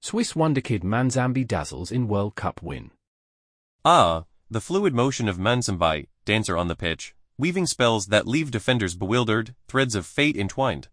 Swiss wonderkid Manzambi dazzles in World Cup win. Ah, the fluid motion of Manzambi, dancer on the pitch, weaving spells that leave defenders bewildered, threads of fate entwined.